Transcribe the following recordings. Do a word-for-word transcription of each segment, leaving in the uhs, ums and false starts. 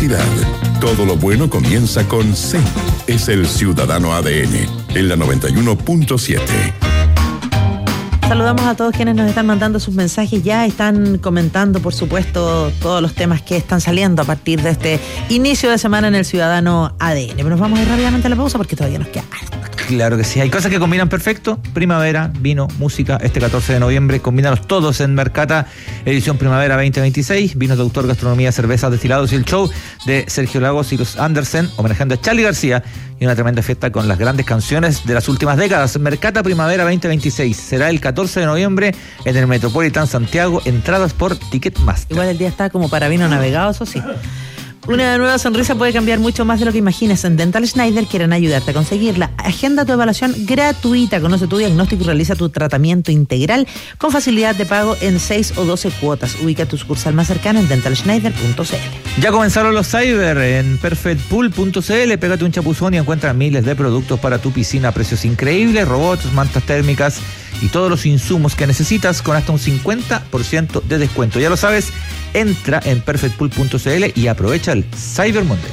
felicidad. Todo lo bueno comienza con C. Es el Ciudadano A D N, en la noventa y uno punto siete. Saludamos a todos quienes nos están mandando sus mensajes. Ya están comentando, por supuesto, todos los temas que están saliendo a partir de este inicio de semana en el Ciudadano A D N. Pero nos vamos a ir rápidamente a la pausa porque todavía nos queda algo. Claro que sí, hay cosas que combinan perfecto. Primavera, vino, música, este catorce de noviembre, combínalos todos en Mercata, edición Primavera veinte veintiséis, vinos de autor, gastronomía, cervezas, destilados y el show de Sergio Lagos y los Andersen, homenajeando a Charly García, y una tremenda fiesta con las grandes canciones de las últimas décadas. Mercata Primavera veinte veintiséis, será el catorce de noviembre en el Metropolitan Santiago, entradas por Ticketmaster. Igual el día está como para vino navegado, eso sí. Una nueva sonrisa puede cambiar mucho más de lo que imaginas. En Dental Schneider quieren ayudarte a conseguirla. Agenda tu evaluación gratuita, conoce tu diagnóstico y realiza tu tratamiento integral con facilidad de pago en seis o doce cuotas. Ubica tu sucursal más cercana en dental schneider punto c l. Ya comenzaron los cyber en perfect pool punto c l. Pégate un chapuzón y encuentra miles de productos para tu piscina a precios increíbles, robots, mantas térmicas y todos los insumos que necesitas con hasta un cincuenta por ciento de descuento. Ya lo sabes, entra en perfect pool punto c l y aprovecha el Cyber Monday.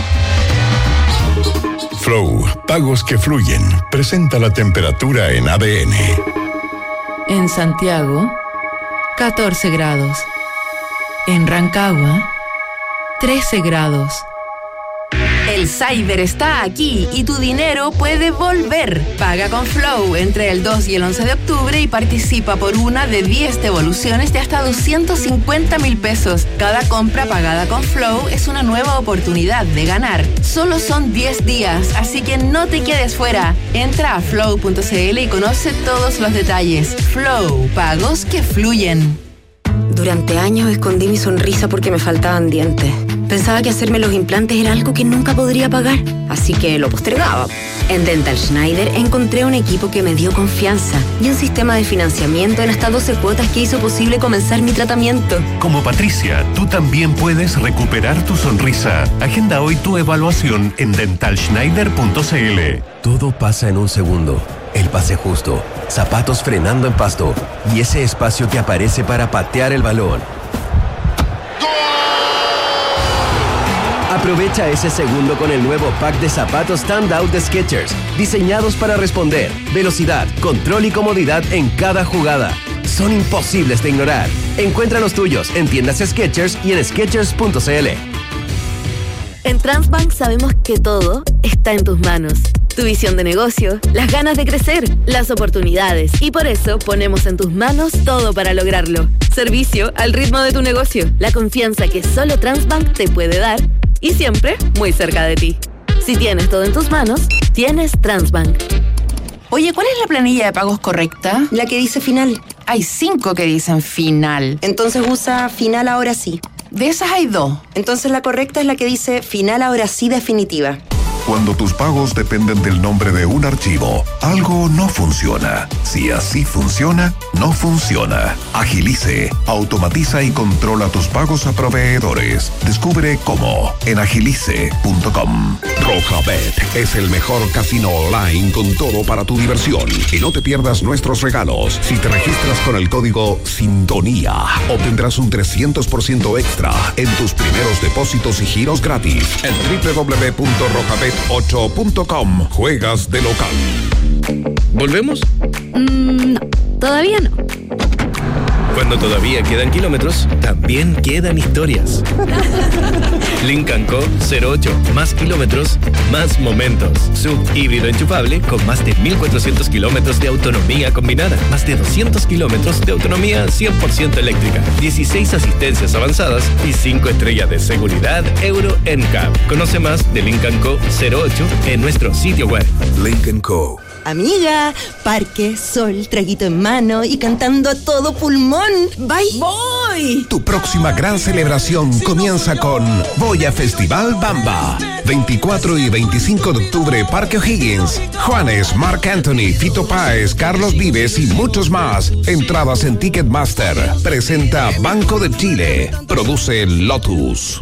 Flow, pagos que fluyen, presenta la temperatura en A D N. En Santiago, catorce grados. En Rancagua, trece grados. El Cyber está aquí y tu dinero puede volver. Paga con Flow entre el dos y el once de octubre y participa por una de diez devoluciones de hasta doscientos cincuenta mil pesos. Cada compra pagada con Flow es una nueva oportunidad de ganar. Solo son diez días, así que no te quedes fuera. Entra a flow punto c l y conoce todos los detalles. Flow, pagos que fluyen. Durante años escondí mi sonrisa porque me faltaban dientes. Pensaba que hacerme los implantes era algo que nunca podría pagar, así que lo postergaba. En Dental Schneider encontré un equipo que me dio confianza y un sistema de financiamiento en hasta doce cuotas que hizo posible comenzar mi tratamiento. Como Patricia, tú también puedes recuperar tu sonrisa. Agenda hoy tu evaluación en dental schneider punto c l. Todo pasa en un segundo. El pase justo, zapatos frenando en pasto y ese espacio que aparece para patear el balón. Aprovecha ese segundo con el nuevo pack de zapatos Standout de Skechers, diseñados para responder, velocidad, control y comodidad en cada jugada. Son imposibles de ignorar. Encuentra los tuyos en tiendas Skechers y en skechers punto c l. En Transbank sabemos que todo está en tus manos. Tu visión de negocio, las ganas de crecer, las oportunidades. Y por eso ponemos en tus manos todo para lograrlo. Servicio al ritmo de tu negocio. La confianza que solo Transbank te puede dar. Y siempre muy cerca de ti. Si tienes todo en tus manos, tienes Transbank. Oye, ¿cuál es la planilla de pagos correcta? La que dice final. Hay cinco que dicen final. Entonces usa final ahora sí. De esas hay dos. Entonces la correcta es la que dice final ahora sí definitiva. Cuando tus pagos dependen del nombre de un archivo, algo no funciona. Si así funciona, no funciona. Agilice, automatiza y controla tus pagos a proveedores. Descubre cómo en agilice punto com. Rojabet es el mejor casino online con todo para tu diversión. Y no te pierdas nuestros regalos. Si te registras con el código Sintonía, obtendrás un trescientos por ciento extra en tus primeros depósitos y giros gratis en doble u doble u doble u punto rojabet ocho punto com. Juegas de local. ¿Volvemos? Mm, no, todavía no. Cuando todavía quedan kilómetros, también quedan historias. Lincoln Co. cero ocho. Más kilómetros, más momentos. Sub híbrido enchufable con más de mil cuatrocientos kilómetros de autonomía combinada. Más de doscientos kilómetros de autonomía cien por ciento eléctrica. dieciséis asistencias avanzadas y cinco estrellas de seguridad Euro N C A P. Conoce más de Lincoln Co. cero ocho en nuestro sitio web. Lincoln Co. Amiga, parque, sol, traguito en mano y cantando a todo pulmón. ¡Bye! ¡Voy! Tu próxima gran celebración comienza con Boya Festival Bamba. veinticuatro y veinticinco de octubre, Parque O'Higgins. Juanes, Marc Anthony, Fito Páez, Carlos Vives y muchos más. Entradas en Ticketmaster. Presenta Banco de Chile. Produce Lotus.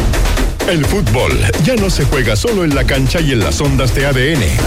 El fútbol ya no se juega solo en la cancha y en las ondas de A D N.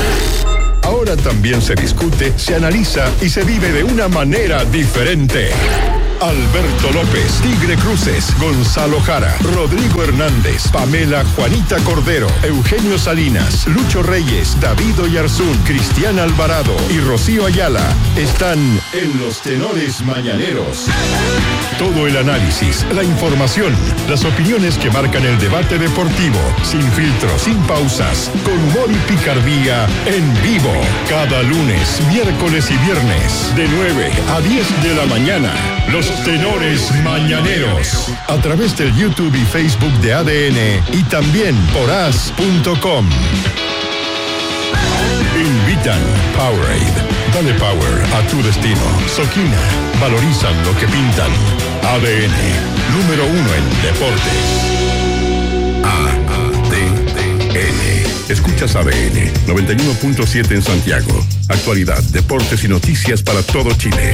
Ahora también se discute, se analiza y se vive de una manera diferente. Alberto López, Tigre Cruces, Gonzalo Jara, Rodrigo Hernández, Pamela Juanita Cordero, Eugenio Salinas, Lucho Reyes, David Oyarzún, Cristian Alvarado y Rocío Ayala están en Los Tenores Mañaneros. Todo el análisis, la información, las opiniones que marcan el debate deportivo, sin filtros, sin pausas, con humor y picardía, en vivo, cada lunes, miércoles y viernes, de nueve a diez de la mañana. Los Tenores Mañaneros, a través del YouTube y Facebook de A D N y también por as punto com. Invitan Powerade. Dale power a tu destino. Soquina. Valorizan lo que pintan. A D N. Número uno en deportes. A D N. Escuchas A D N. noventa y uno punto siete en Santiago. Actualidad, deportes y noticias para todo Chile.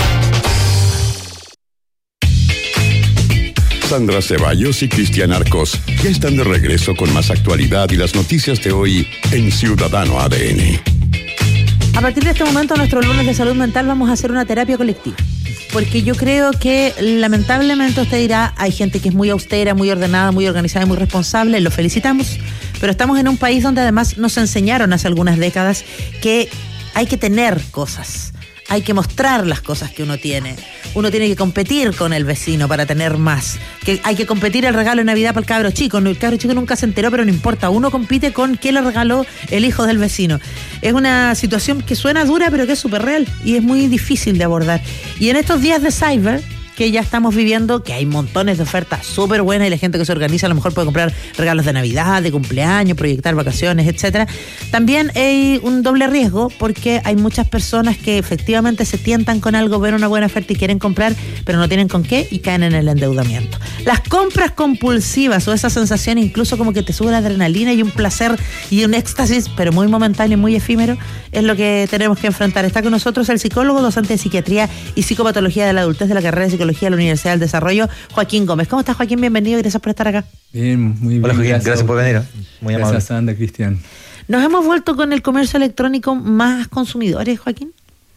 Sandra Ceballos y Cristian Arcos ya están de regreso con más actualidad y las noticias de hoy en Ciudadano A D N. A partir de este momento, nuestro lunes de salud mental vamos a hacer una terapia colectiva. Porque yo creo que lamentablemente usted dirá, hay gente que es muy austera, muy ordenada, muy organizada y muy responsable, lo felicitamos, pero estamos en un país donde además nos enseñaron hace algunas décadas que hay que tener cosas. Hay que mostrar las cosas que uno tiene. Uno tiene que competir con el vecino para tener más. Que hay que competir el regalo de Navidad para el cabro chico. El cabro chico nunca se enteró, pero no importa. Uno compite con qué le regaló el hijo del vecino. Es una situación que suena dura, pero que es súper real y es muy difícil de abordar. Y en estos días de cyber, que ya estamos viviendo, que hay montones de ofertas súper buenas y la gente que se organiza a lo mejor puede comprar regalos de Navidad, de cumpleaños, proyectar vacaciones, etcétera. También hay un doble riesgo porque hay muchas personas que efectivamente se tientan con algo, ven una buena oferta y quieren comprar, pero no tienen con qué y caen en el endeudamiento. Las compras compulsivas o esa sensación incluso como que te sube la adrenalina y un placer y un éxtasis, pero muy momentáneo y muy efímero, es lo que tenemos que enfrentar. Está con nosotros el psicólogo, docente de psiquiatría y psicopatología de la adultez de la carrera de psicología de la Universidad del Desarrollo, Joaquín Gómez. ¿Cómo estás, Joaquín? Bienvenido y gracias por estar acá. Bien, muy bien. Hola, Joaquín, gracias, gracias por venir. Muy amable. Gracias, Sandra, Cristian. ¿Nos hemos vuelto con el comercio electrónico más consumidores, Joaquín?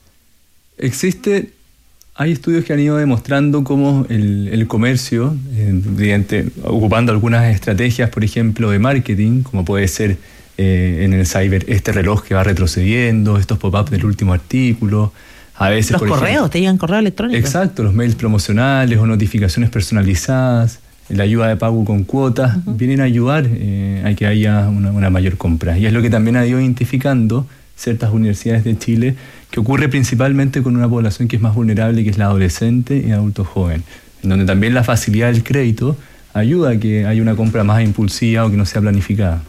Existe, hay estudios que han ido demostrando cómo el, el comercio, eh, mediante, ocupando algunas estrategias, por ejemplo, de marketing, como puede ser eh, en el cyber este reloj que va retrocediendo, estos pop-ups del último artículo. A veces, los por correos, ejemplo, te llegan correo electrónico. Exacto, los mails promocionales o notificaciones personalizadas, la ayuda de pago con cuotas, uh-huh. vienen a ayudar eh, a que haya una, una mayor compra. Y es lo que también ha ido identificando ciertas universidades de Chile, que ocurre principalmente con una población que es más vulnerable, que es la adolescente y adulto joven, en donde también la facilidad del crédito ayuda a que haya una compra más impulsiva o que no sea planificada.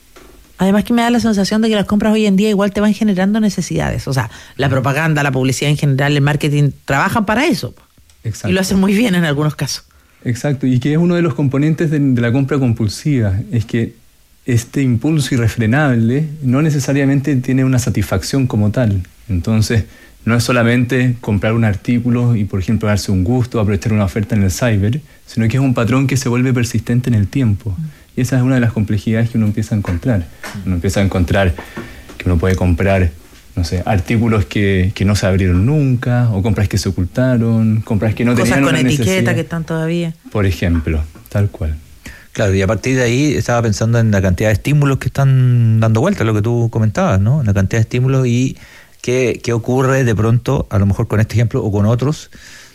Además que me da la sensación de que las compras hoy en día igual te van generando necesidades. O sea, la propaganda, la publicidad en general, el marketing, trabajan para eso. Exacto. Y lo hacen muy bien en algunos casos. Exacto, y que es uno de los componentes de, de la compra compulsiva. Es que este impulso irrefrenable no necesariamente tiene una satisfacción como tal. Entonces, no es solamente comprar un artículo y, por ejemplo, darse un gusto, aprovechar una oferta en el cyber, sino que es un patrón que se vuelve persistente en el tiempo. Y esa es una de las complejidades que uno empieza a encontrar. Uno empieza a encontrar que uno puede comprar, no sé, artículos que, que no se abrieron nunca, o compras que se ocultaron, compras que no Cosas tenían con una etiqueta necesidad. Que están todavía. Por ejemplo, tal cual. Claro, y a partir de ahí estaba pensando en la cantidad de estímulos que están dando vuelta, lo que tú comentabas, ¿no? La cantidad de estímulos y qué, qué ocurre de pronto, a lo mejor con este ejemplo o con otros,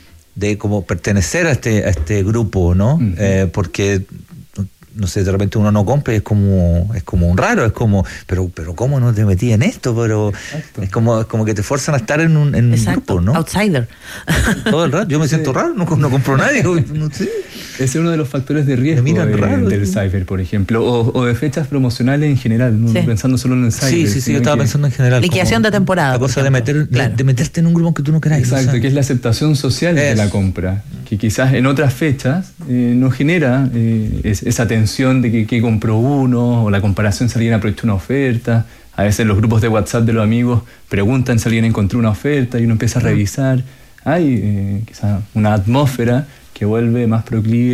de como pertenecer a este, a este grupo, ¿no? Uh-huh. Eh, porque... no sé, de repente uno no compra y es como es como un raro, es como, pero pero ¿cómo no te metí en esto? Pero Exacto. es como es como que te fuerzan a estar en un, en un grupo, ¿no? Outsider. Todo el rato, yo me siento sí. raro, no, no compro nadie, no sé. Ese es uno de los factores de riesgo de, raro, del sí. cyber, por ejemplo, o, o de fechas promocionales en general, no sí. pensando solo en el cyber. Sí, sí, sí, yo estaba que, pensando en general. Liquidación de temporada. La cosa de, meter, claro. de, de meterte en un grupo que tú no querás. Exacto, o sea, que es la aceptación social es. de la compra, que quizás en otras fechas eh, no genera eh, es, esa tensión de que, que compró uno, o la comparación si alguien aprovechó una oferta. A veces los grupos de WhatsApp de los amigos preguntan si alguien encontró una oferta y uno empieza a revisar. Hay eh, quizás una atmósfera que vuelve más proclive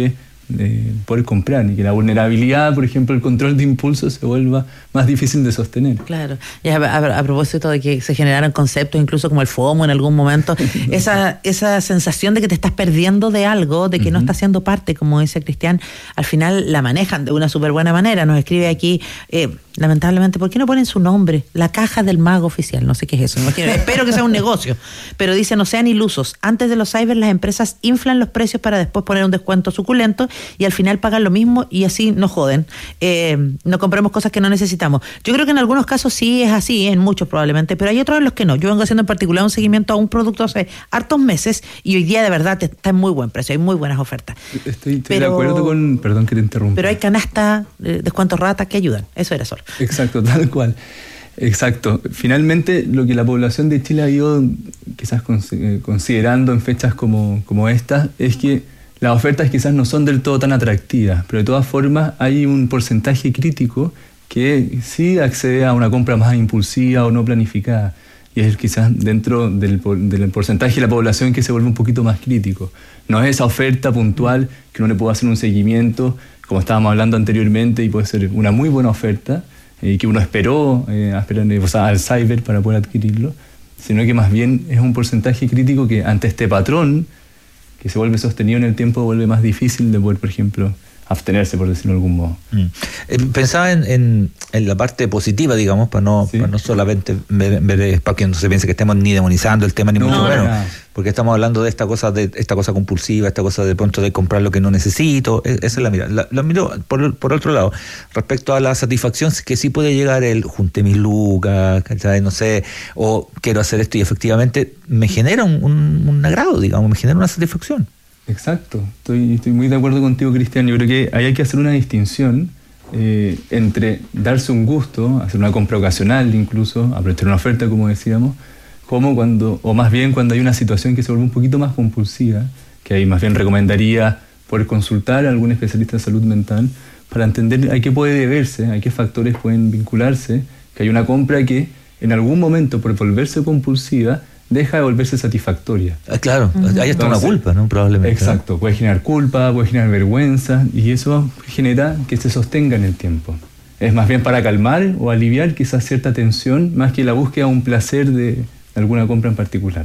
de poder comprar y que la vulnerabilidad, por ejemplo, el control de impulso se vuelva más difícil de sostener. Claro. Y a, a, a propósito de que se generaron conceptos incluso como el FOMO en algún momento, esa, esa sensación de que te estás perdiendo de algo, de que uh-huh. no estás siendo parte, como dice Cristian, al final la manejan de una súper buena manera. Nos escribe aquí, eh, lamentablemente, ¿por qué no ponen su nombre? La caja del mago oficial, no sé qué es eso, imagino, espero que sea un negocio, pero dice, no sean ilusos, antes de los cyber las empresas inflan los precios para después poner un descuento suculento y al final pagan lo mismo y así nos joden, eh, no compremos cosas que no necesitamos. Yo creo que en algunos casos sí es así, en muchos probablemente, pero hay otros en los que no. Yo vengo haciendo en particular un seguimiento a un producto hace hartos meses y hoy día de verdad está en muy buen precio, hay muy buenas ofertas. Estoy, estoy pero, de acuerdo con, perdón que te interrumpa. Pero hay canasta, eh, descuentos ratas que ayudan, eso era solo. Exacto, tal cual. Exacto. Finalmente, lo que la población de Chile ha ido quizás considerando en fechas como, como esta es que las ofertas quizás no son del todo tan atractivas, pero de todas formas hay un porcentaje crítico que sí accede a una compra más impulsiva o no planificada. Y es quizás dentro del, del porcentaje de la población que se vuelve un poquito más crítico. No es esa oferta puntual que uno le puede hacer un seguimiento, como estábamos hablando anteriormente, y puede ser una muy buena oferta, y que uno esperó eh, a esperar, o sea, al cyber para poder adquirirlo, sino que más bien es un porcentaje crítico que ante este patrón que se vuelve sostenido en el tiempo vuelve más difícil de poder, por ejemplo, abstenerse, por decirlo de algún modo. Mm. Eh, pensaba en, en, en la parte positiva, digamos, para no, sí. para no solamente ver, ver, para que no se piense que estemos ni demonizando el tema, ni no, mucho menos, no. porque estamos hablando de esta cosa de esta cosa compulsiva, esta cosa de pronto de comprar lo que no necesito. Esa es la mirada. La, la miro por, por otro lado, respecto a la satisfacción que sí puede llegar el junté mis lucas, ¿cachai? No sé, o quiero hacer esto y efectivamente me genera un, un, un agrado, digamos, me genera una satisfacción. Exacto, estoy, estoy muy de acuerdo contigo, Cristian. Yo creo que ahí hay que hacer una distinción eh, entre darse un gusto, hacer una compra ocasional incluso, aprovechar una oferta, como decíamos, como cuando, o más bien cuando hay una situación que se vuelve un poquito más compulsiva, que ahí más bien recomendaría poder consultar a algún especialista de salud mental para entender a qué puede deberse, a qué factores pueden vincularse, que hay una compra que en algún momento, por volverse compulsiva, deja de volverse satisfactoria. Ah, claro, uh-huh. Hay hasta una culpa, ¿no? Probablemente. Exacto, puede generar culpa, puede generar vergüenza, y eso genera que se sostenga en el tiempo. Es más bien para calmar o aliviar quizás cierta tensión, más que la búsqueda de un placer de alguna compra en particular.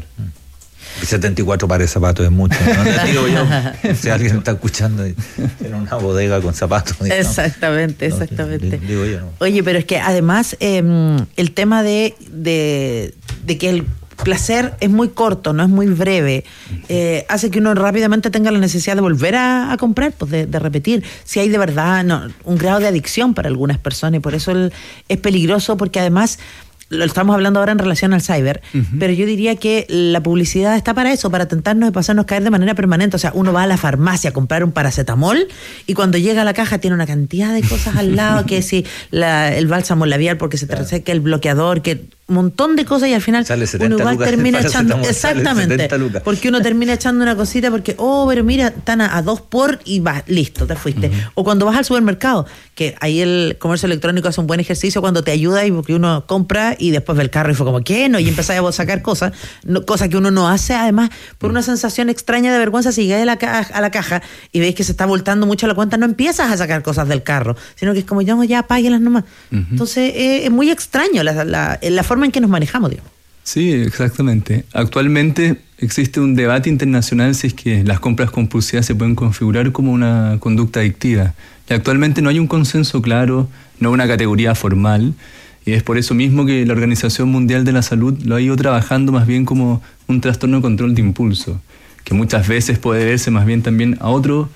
setenta y cuatro pares de zapatos es mucho, ¿no? Digo yo, si alguien está escuchando en una bodega con zapatos. Digamos. Exactamente, exactamente. No, digo yo, no. Oye, pero es que además eh, el tema de, de, de que el placer es muy corto, no es muy breve, eh, hace que uno rápidamente tenga la necesidad de volver a, a comprar, pues de, de repetir. Si hay de verdad no, un grado de adicción para algunas personas, y por eso el, es peligroso, porque además lo estamos hablando ahora en relación al cyber, uh-huh. pero yo diría que la publicidad está para eso, para tentarnos de pasarnos caer de manera permanente. O sea, uno va a la farmacia a comprar un paracetamol y cuando llega a la caja tiene una cantidad de cosas al lado, que si la, el bálsamo labial porque se te claro. reseca el bloqueador, que un montón de cosas, y al final uno igual termina echando, exactamente, porque uno termina echando una cosita porque, oh, pero mira, están a, a dos por y va, listo, te fuiste. Uh-huh. O cuando vas al supermercado, que ahí el comercio electrónico hace un buen ejercicio cuando te ayuda, y porque uno compra y después ve el carro y fue como, ¿qué? No, y empezás a sacar cosas, no, cosas que uno no hace, además, por una sensación extraña de vergüenza. Si llegáis a la, caja, a la caja y veis que se está voltando mucho la cuenta, no empiezas a sacar cosas del carro, sino que es como, ya, ya apáguelas nomás. Uh-huh. Entonces, eh, es muy extraño la, la, la forma en que nos manejamos, digamos. Sí, exactamente. Actualmente existe un debate internacional si es que las compras compulsivas se pueden configurar como una conducta adictiva. Y actualmente no hay un consenso claro, no una categoría formal, y es por eso mismo que la Organización Mundial de la Salud lo ha ido trabajando más bien como un trastorno de control de impulso, que muchas veces puede verse más bien también a otro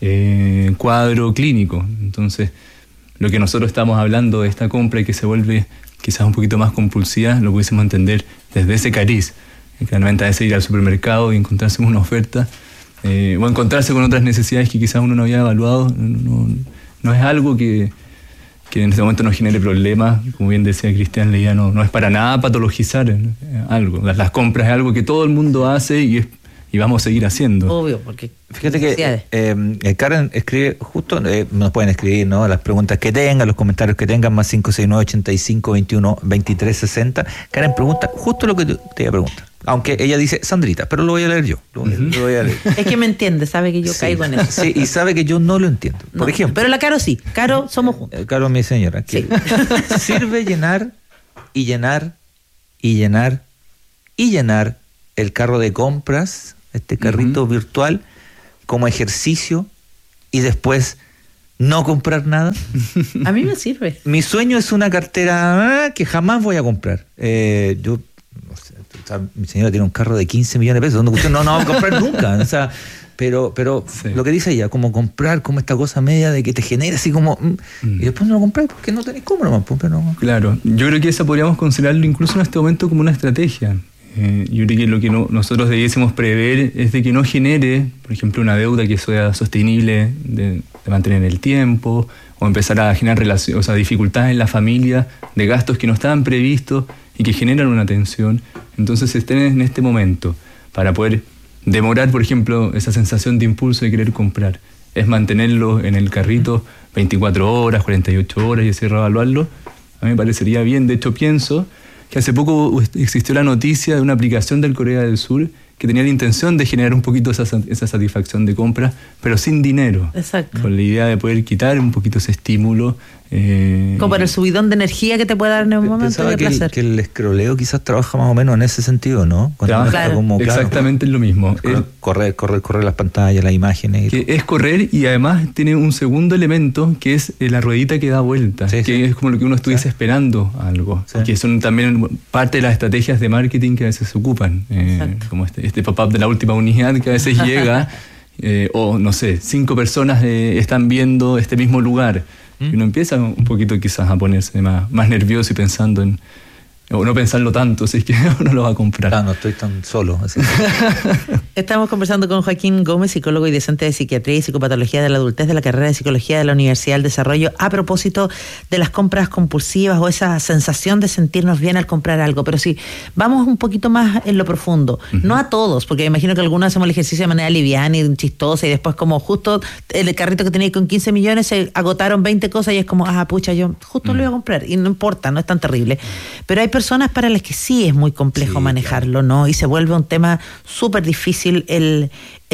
eh, cuadro clínico. Entonces, lo que nosotros estamos hablando de esta compra y que se vuelve quizás un poquito más compulsiva, lo pudiésemos entender desde ese cariz. Claramente a veces ir al supermercado y encontrarse con una oferta, eh, o encontrarse con otras necesidades que quizás uno no había evaluado, no, no es algo que, que en este momento nos genere problemas. Como bien decía Cristian, no, no es para nada patologizar algo. Las, las compras es algo que todo el mundo hace y es, y vamos a seguir haciendo. Obvio, porque... Fíjate que eh, Karen escribe justo, eh, nos pueden escribir, ¿no? Las preguntas que tengan, los comentarios que tengan, más cinco seis nueve, ochenta y cinco, veintiuno, veintitrés, sesenta. Karen pregunta justo lo que te, te iba a preguntar. Aunque ella dice Sandrita, pero lo voy a leer yo. Lo, uh-huh. lo voy a leer. Es que me entiende, sabe que yo sí. caigo en eso. Sí, y sabe que yo no lo entiendo. Por no, ejemplo. Pero la Caro sí. Caro, somos juntos. Eh, Caro, mi señora. Que sí. Sirve llenar y llenar y llenar y llenar el carro de compras, este carrito uh-huh. virtual, como ejercicio y después no comprar nada. A mí me sirve. Mi sueño es una cartera que jamás voy a comprar. Eh, yo, no sé, o sea, mi señora tiene un carro de quince millones de pesos, donde usted no, no va a comprar nunca. O sea, pero, pero sí. lo que dice ella, como comprar, como esta cosa media de que te genera así como... Mm, mm. Y después no lo compráis porque no tenéis cómo nomás. Pero no. Claro, yo creo que esa podríamos considerarlo incluso en este momento como una estrategia. Eh, yo creo que lo que no, nosotros debiésemos prever es de que no genere, por ejemplo, una deuda que sea sostenible de, de mantener el tiempo, o empezar a generar relación, o sea, dificultades en la familia, de gastos que no estaban previstos y que generan una tensión. Entonces estén en este momento para poder demorar, por ejemplo, esa sensación de impulso de querer comprar. Es mantenerlo en el carrito veinticuatro horas, cuarenta y ocho horas y así reevaluarlo. A mí me parecería bien. De hecho, pienso que hace poco existió la noticia de una aplicación del Corea del Sur que tenía la intención de generar un poquito esa, esa satisfacción de compra, pero sin dinero. Exacto. Con la idea de poder quitar un poquito ese estímulo. Eh, Como para el subidón de energía que te puede dar en un momento Pensaba de que placer. El, que el escroleo quizás trabaja más o menos en ese sentido, ¿no? Claro, claro. Como, claro, exactamente es lo mismo. Es correr, correr, correr las pantallas, las imágenes. Que es correr y además tiene un segundo elemento que es la ruedita que da vuelta, sí, que sí. es como lo que uno estuviese sí. esperando algo. Sí. Que son también parte de las estrategias de marketing que a veces se ocupan. Eh, como este, este pop-up de la última unidad que a veces llega, eh, o no sé, cinco personas eh, están viendo este mismo lugar. Y uno empieza un poquito quizás a ponerse más, más nervioso y pensando en... O no pensarlo tanto, si es que uno lo va a comprar. Ah, no estoy tan solo. Así. Estamos conversando con Joaquín Gómez, psicólogo y docente de Psiquiatría y Psicopatología de la Adultez de la carrera de Psicología de la Universidad del Desarrollo, a propósito de las compras compulsivas o esa sensación de sentirnos bien al comprar algo. Pero sí, vamos un poquito más en lo profundo. Uh-huh. No a todos, porque me imagino que algunos hacemos el ejercicio de manera liviana y chistosa y después como justo el carrito que tenía con quince millones se agotaron veinte cosas y es como, ah, pucha, yo justo uh-huh. lo iba a comprar y no importa, no es tan terrible. Pero hay personas personas para las que sí es muy complejo sí, manejarlo, claro. ¿no? Y se vuelve un tema súper difícil el,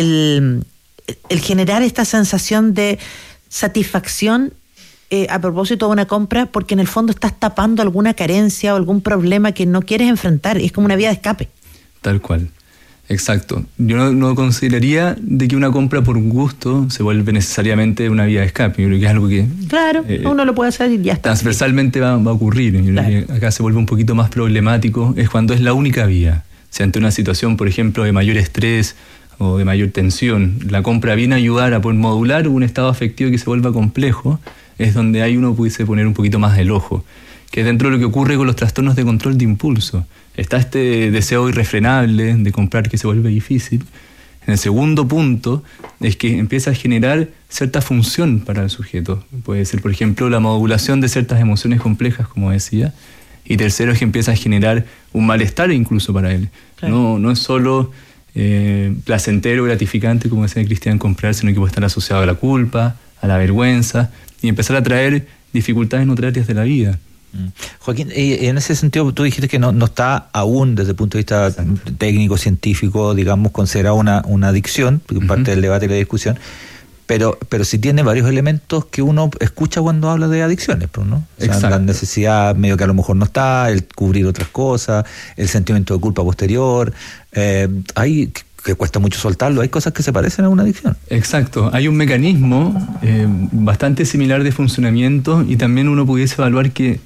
el, el generar esta sensación de satisfacción eh, a propósito de una compra, porque en el fondo estás tapando alguna carencia o algún problema que no quieres enfrentar. Es como una vía de escape. Tal cual. Exacto. Yo no, no consideraría de que una compra por un gusto se vuelve necesariamente una vía de escape. Yo creo que es algo que... Claro, eh, uno lo puede hacer y ya está. Transversalmente va, va a ocurrir. Yo claro. creo que acá se vuelve un poquito más problemático. Es cuando es la única vía. Si ante una situación, por ejemplo, de mayor estrés o de mayor tensión, la compra viene a ayudar a poder modular un estado afectivo que se vuelva complejo, es donde ahí uno pudiese poner un poquito más el ojo. Que es dentro de lo que ocurre con los trastornos de control de impulso. Está este deseo irrefrenable de comprar que se vuelve difícil. En el segundo punto es que empieza a generar cierta función para el sujeto. Puede ser, por ejemplo, la modulación de ciertas emociones complejas, como decía. Y tercero es que empieza a generar un malestar incluso para él. Claro. No, no es solo eh, placentero, gratificante, como decía Cristian, comprar, sino que puede estar asociado a la culpa, a la vergüenza, y empezar a traer dificultades en otras áreas de la vida. Joaquín, en ese sentido tú dijiste que no, no está aún desde el punto de vista Exacto. técnico, científico, digamos, considerado una, una adicción, uh-huh. parte del debate y la discusión, pero, pero sí tiene varios elementos que uno escucha cuando habla de adicciones, ¿no? O sea, la necesidad medio que a lo mejor no está, el cubrir otras cosas, el sentimiento de culpa posterior, eh, hay... que cuesta mucho soltarlo, hay cosas que se parecen a una adicción. Exacto, hay un mecanismo eh, bastante similar de funcionamiento y también uno pudiese evaluar que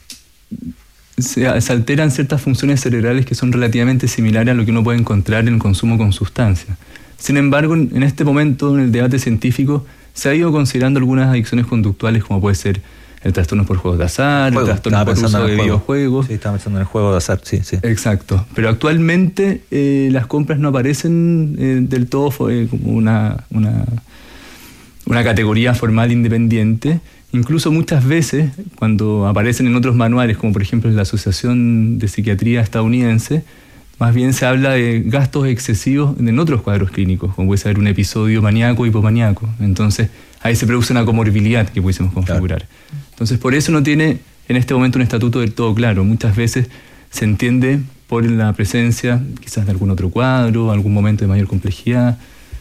se, se alteran ciertas funciones cerebrales que son relativamente similares a lo que uno puede encontrar en el consumo con sustancias. Sin embargo, en, en este momento, en el debate científico, se ha ido considerando algunas adicciones conductuales como puede ser el trastorno por juegos de azar, juego. el trastorno por uso de videojuegos. Sí, estaba pensando en el juego de azar, sí, sí. Exacto. Pero actualmente eh, las compras no aparecen eh, del todo eh, como una, una, una categoría formal independiente. Incluso muchas veces, cuando aparecen en otros manuales, como por ejemplo en la Asociación de Psiquiatría estadounidense, más bien se habla de gastos excesivos en otros cuadros clínicos, como puede ser un episodio maníaco o hipomaníaco. Entonces, ahí se produce una comorbilidad que pudiésemos configurar. Claro. Entonces, por eso no tiene en este momento un estatuto del todo claro. Muchas veces se entiende por la presencia quizás de algún otro cuadro, algún momento de mayor complejidad.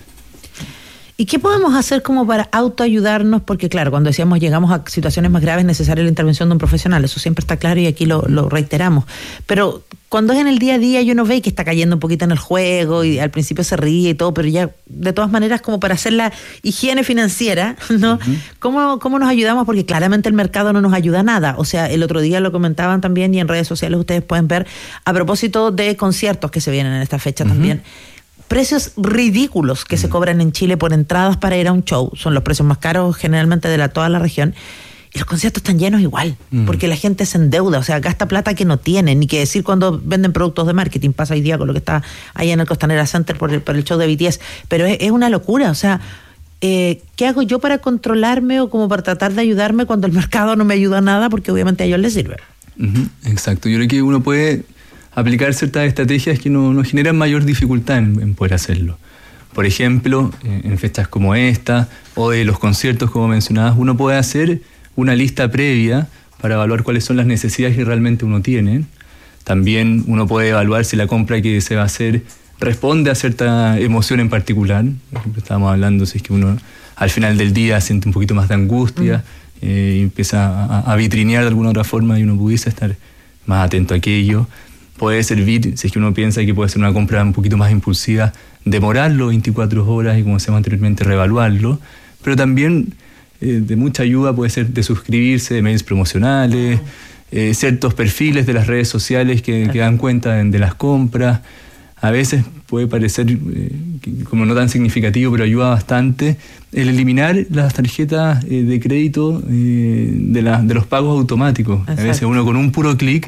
¿Y qué podemos hacer como para autoayudarnos? Porque claro, cuando decíamos llegamos a situaciones más graves es necesaria la intervención de un profesional, eso siempre está claro y aquí lo, lo reiteramos. Pero cuando es en el día a día y uno ve que está cayendo un poquito en el juego y al principio se ríe y todo, pero ya de todas maneras como para hacer la higiene financiera, ¿no? Uh-huh. ¿Cómo, cómo nos ayudamos? Porque claramente el mercado no nos ayuda a nada. O sea, el otro día lo comentaban también y en redes sociales ustedes pueden ver a propósito de conciertos que se vienen en esta fecha uh-huh. también. Precios ridículos que mm. se cobran en Chile por entradas para ir a un show. Son los precios más caros generalmente de la, toda la región. Y los conciertos están llenos igual, mm. porque la gente se endeuda, o sea, gasta plata que no tiene. Ni que decir cuando venden productos de marketing. Pasa hoy día con lo que está ahí en el Costanera Center por el, por el show de B T S. Pero es, es una locura, o sea, eh, ¿qué hago yo para controlarme o como para tratar de ayudarme cuando el mercado no me ayuda a nada? Porque obviamente a ellos les sirve. Uh-huh. Exacto, yo creo que uno puede aplicar ciertas estrategias que nos no generan mayor dificultad en, en poder hacerlo. Por ejemplo, en fechas como esta o de los conciertos como mencionabas, uno puede hacer una lista previa para evaluar cuáles son las necesidades que realmente uno tiene. También uno puede evaluar si la compra que se va a hacer responde a cierta emoción en particular. Por ejemplo, estábamos hablando si es que uno al final del día siente un poquito más de angustia mm. eh, y empieza a, a vitrinear de alguna otra forma y uno pudiese estar más atento a aquello. Puede servir, si es que uno piensa que puede ser una compra un poquito más impulsiva, demorarlo veinticuatro horas y, como decíamos anteriormente, reevaluarlo. Pero también eh, de mucha ayuda puede ser de suscribirse de mails promocionales, eh, ciertos perfiles de las redes sociales que, que dan cuenta de, de las compras. A veces puede parecer eh, como no tan significativo, pero ayuda bastante el eliminar las tarjetas eh, de crédito eh, de, la, de los pagos automáticos. Exacto. A veces uno con un puro clic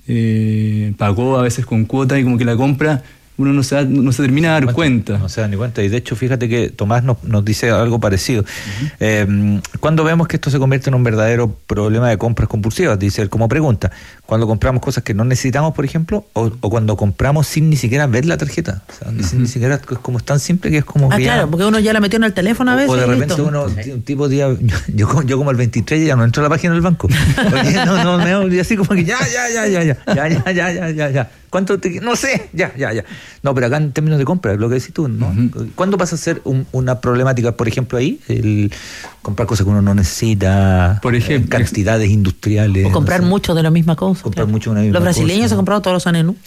Eh, pagó a veces con cuota y como que la compra uno no se, da, no se termina de dar cuenta. No se da ni cuenta. Y de hecho, fíjate que Tomás nos, nos dice algo parecido. Uh-huh. Eh, cuando vemos que esto se convierte en un verdadero problema de compras compulsivas, dice él como pregunta, cuando compramos cosas que no necesitamos, por ejemplo, o, o cuando compramos sin ni siquiera ver la tarjeta. O sea, uh-huh. ni siquiera es como es tan simple que es como... Ah, que claro, ya, porque uno ya la metió en el teléfono a veces. O de repente uno, un tipo día, yo, yo, yo como el veintitrés ya no entro a la página del banco. Porque no, no, me así como que ya, ya, ya, ya, ya, ya, ya, ya, ya, ya, ya. ¿Cuánto te, no sé, ya, ya, ya. No, pero acá en términos de compra, lo que decís tú, ¿no? Uh-huh. ¿Cuándo pasa a ser un, una problemática, por ejemplo, ahí? El comprar cosas que uno no necesita, por ejemplo, eh, cantidades industriales. O comprar no sé. mucho de la misma cosa. Comprar claro. mucho de una misma Los brasileños cosa. Se han comprado todos los años, ¿no?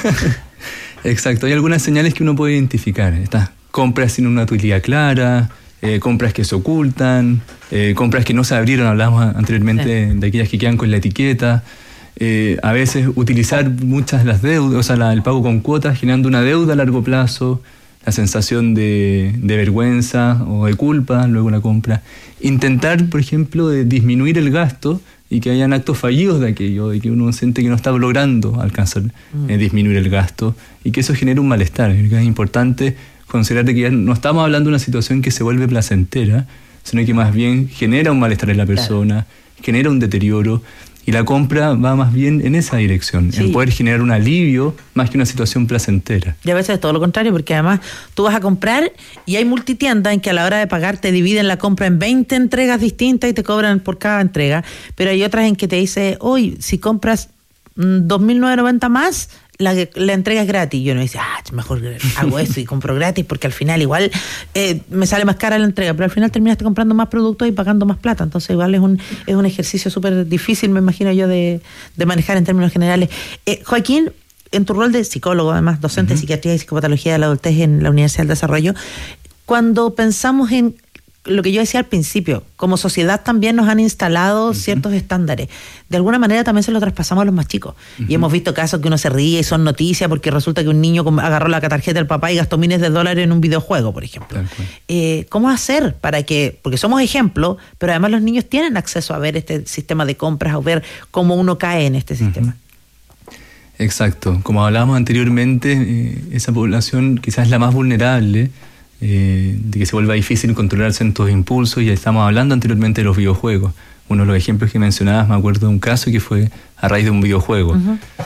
Exacto, hay algunas señales que uno puede identificar. Estas compras sin una utilidad clara, eh, compras que se ocultan, eh, compras que no se abrieron, hablábamos anteriormente sí. de aquellas que quedan con la etiqueta. Eh, a veces utilizar muchas de las deudas, o sea, la, el pago con cuotas, generando una deuda a largo plazo, la sensación de, de vergüenza o de culpa luego la compra. Intentar, por ejemplo, de disminuir el gasto y que hayan actos fallidos de aquello, de que uno siente que no está logrando alcanzar mm. eh, disminuir el gasto y que eso genera un malestar. Creo que es importante considerar que ya no estamos hablando de una situación que se vuelve placentera, sino que más bien genera un malestar en la persona, claro. genera un deterioro. Y la compra va más bien en esa dirección, sí. en poder generar un alivio más que una situación placentera. Y a veces es todo lo contrario, porque además tú vas a comprar y hay multitiendas en que a la hora de pagar te dividen la compra en veinte entregas distintas y te cobran por cada entrega. Pero hay otras en que te dice, hoy si compras mmm, dos mil novecientos noventa más, la, la entrega es gratis. Y uno dice, ah, mejor hago eso y compro gratis porque al final igual eh, me sale más cara la entrega, pero al final terminaste comprando más productos y pagando más plata. Entonces igual es un es un ejercicio súper difícil, me imagino yo, de, de manejar en términos generales. Eh, Joaquín, en tu rol de psicólogo, además, docente uh-huh. de psiquiatría y psicopatología de la adultez en la Universidad del Desarrollo, cuando pensamos en lo que yo decía al principio, como sociedad también nos han instalado uh-huh. ciertos estándares. De alguna manera también se lo traspasamos a los más chicos. Uh-huh. Y hemos visto casos que uno se ríe y son noticias porque resulta que un niño agarró la tarjeta del papá y gastó miles de dólares en un videojuego, por ejemplo. Eh, ¿Cómo hacer para que, porque somos ejemplo, pero además los niños tienen acceso a ver este sistema de compras o ver cómo uno cae en este sistema? Uh-huh. Exacto. Como hablábamos anteriormente, eh, esa población quizás es la más vulnerable, Eh, de que se vuelva difícil controlar ciertos impulsos. Ya estamos hablando anteriormente de los videojuegos. Uno de los ejemplos que mencionabas, me acuerdo de un caso que fue a raíz de un videojuego. Uh-huh.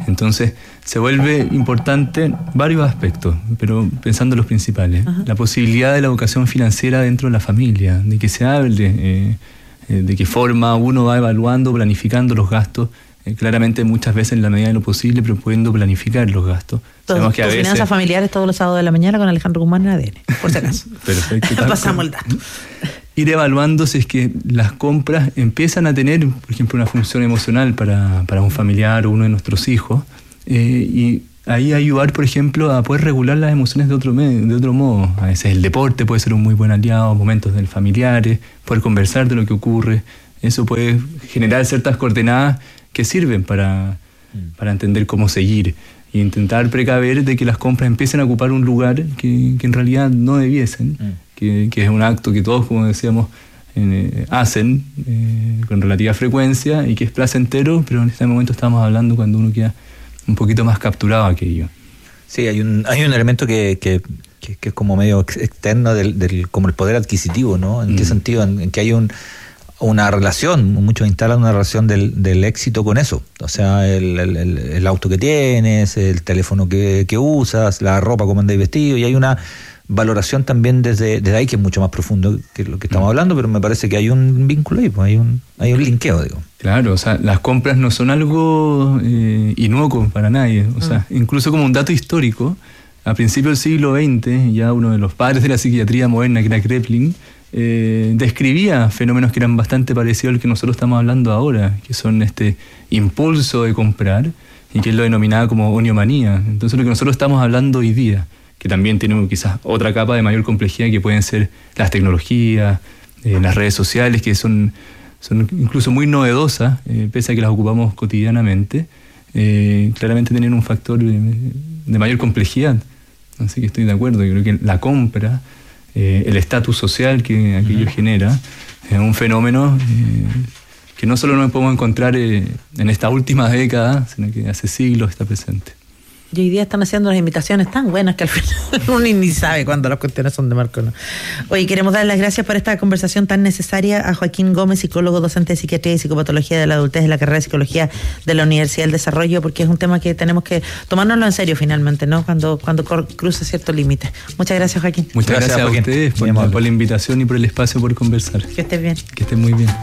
Entonces se vuelve importante varios aspectos, pero pensando en los principales. Ajá. La posibilidad de la educación financiera dentro de la familia, de que se hable, eh, eh, de qué forma uno va evaluando, planificando los gastos, eh, claramente muchas veces en la medida de lo posible, pero pudiendo planificar los gastos. Todo, Sabemos que a veces... Finanzas familiares todos los sábados de la mañana con Alejandro Guzmán en A D N, por si acaso. Perfecto. Pasamos el dato. Ir evaluando si es que las compras empiezan a tener, por ejemplo, una función emocional para, para un familiar o uno de nuestros hijos, eh, y ahí ayudar, por ejemplo, a poder regular las emociones de otro, medio, de otro modo. A veces el deporte puede ser un muy buen aliado, momentos del familiares, poder conversar de lo que ocurre. Eso puede generar ciertas coordenadas que sirven para, para entender cómo seguir e intentar precaver de que las compras empiecen a ocupar un lugar que, que en realidad no debiesen. Mm. Que, que es un acto que todos, como decíamos, eh, hacen eh, con relativa frecuencia y que es placentero, pero en este momento estamos hablando cuando uno queda un poquito más capturado a aquello. Sí, hay un hay un elemento que, que, que, que es como medio externo del, del como el poder adquisitivo, ¿no? ¿En mm. qué sentido? En, en que hay un una relación, muchos instalan una relación del, del éxito con eso, o sea, el, el, el auto que tienes, el teléfono que, que usas, la ropa como andáis vestido, y hay una valoración también desde, desde ahí que es mucho más profundo que lo que estamos hablando, pero me parece que hay un vínculo ahí, pues hay un hay un linkeo, digo. Claro, o sea, las compras no son algo eh, inocuo para nadie, o sea, ah. incluso como un dato histórico, a principios del siglo veinte, ya uno de los padres de la psiquiatría moderna, que era Kraepelin, eh, describía fenómenos que eran bastante parecidos al que nosotros estamos hablando ahora, que son este impulso de comprar, y que él lo denominaba como oniomanía. Entonces lo que nosotros estamos hablando hoy día, que también tiene quizás otra capa de mayor complejidad, que pueden ser las tecnologías, eh, las redes sociales, que son, son incluso muy novedosas, eh, pese a que las ocupamos cotidianamente, eh, claramente tienen un factor de, de mayor complejidad. Así que estoy de acuerdo, yo creo que la compra, eh, el estatus social que aquello uh-huh. genera, es un fenómeno eh, que no solo nos podemos encontrar eh, en esta última década, sino que hace siglos está presente. Y hoy día están haciendo unas invitaciones tan buenas que al final uno ni sabe cuándo las cuestiones son de marco, ¿no? Oye, queremos dar las gracias por esta conversación tan necesaria a Joaquín Gómez, psicólogo, docente de psiquiatría y psicopatología de la adultez de la carrera de psicología de la Universidad del Desarrollo, porque es un tema que tenemos que tomárnoslo en serio finalmente, ¿no? Cuando, cuando cruza cierto límite. Muchas gracias, Joaquín. Muchas gracias, gracias a ustedes por, por la invitación y por el espacio por conversar. Que estés bien. Que estés muy bien.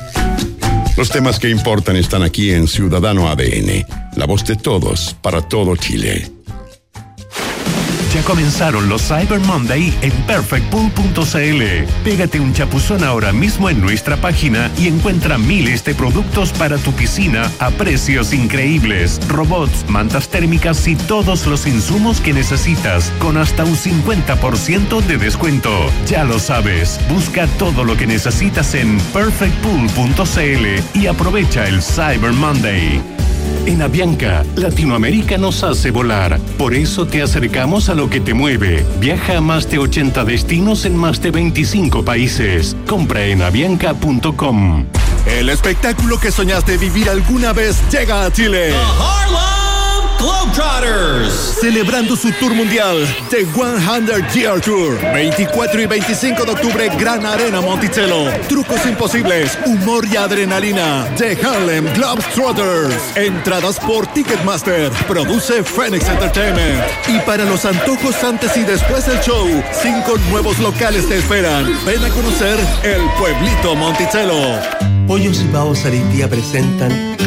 Los temas que importan están aquí en Ciudadano A D N, la voz de todos para todo Chile. Ya comenzaron los Cyber Monday en perfect pool punto c l. Pégate un chapuzón ahora mismo en nuestra página y encuentra miles de productos para tu piscina a precios increíbles. Robots, mantas térmicas y todos los insumos que necesitas con hasta un cincuenta por ciento de descuento. Ya lo sabes, busca todo lo que necesitas en perfect pool punto c l y aprovecha el Cyber Monday. En Avianca, Latinoamérica nos hace volar. Por eso te acercamos a lo que te mueve. Viaja a más de ochenta destinos en más de veinticinco países. Compra en avianca punto com. El espectáculo que soñaste vivir alguna vez llega a Chile. The Harlem Globetrotters. Celebrando su tour mundial, The cien Year Tour. veinticuatro y veinticinco de octubre, Gran Arena Monticello. Trucos imposibles, humor y adrenalina. The Harlem Globetrotters. Entradas por Ticketmaster. Produce Phoenix Entertainment. Y para los antojos antes y después del show, cinco nuevos locales te esperan. Ven a conocer el pueblito Monticello. Pollos y Pavos Aritía presentan